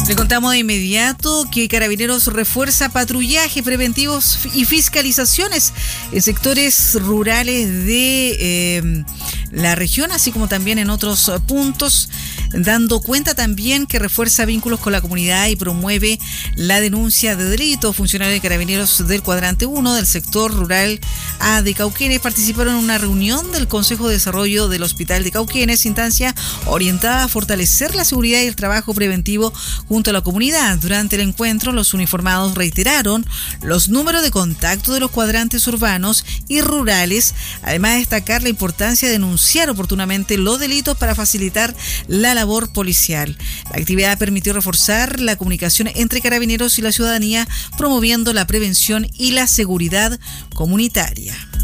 Le contamos de inmediato que Carabineros refuerza patrullaje preventivos y fiscalizaciones en sectores rurales de la región, así como también en otros puntos, dando cuenta también que refuerza vínculos con la comunidad y promueve la denuncia de delitos. Funcionarios de Carabineros del cuadrante 1 del sector rural A de Cauquenes participaron en una reunión del Consejo de Desarrollo del Hospital de Cauquenes, instancia orientada a fortalecer la seguridad y el trabajo preventivo junto a la comunidad. Durante el encuentro, los uniformados reiteraron los números de contacto de los cuadrantes urbanos y rurales, además de destacar la importancia de denunciar oportunamente los delitos para facilitar la labor policial. La actividad permitió reforzar la comunicación entre Carabineros y la ciudadanía, promoviendo la prevención y la seguridad comunitaria.